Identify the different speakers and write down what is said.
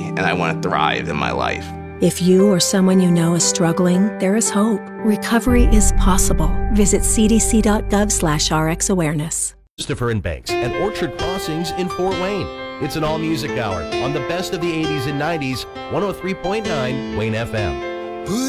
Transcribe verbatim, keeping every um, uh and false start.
Speaker 1: and I want to thrive in my life.
Speaker 2: If you or someone you know is struggling, there is hope. Recovery is possible. Visit c d c dot gov slash r x awareness.
Speaker 3: Christopher and Banks and Orchard Crossings in Fort Wayne. It's an all-music hour on the best of the eighties and nineties, one oh three point nine Wayne F M.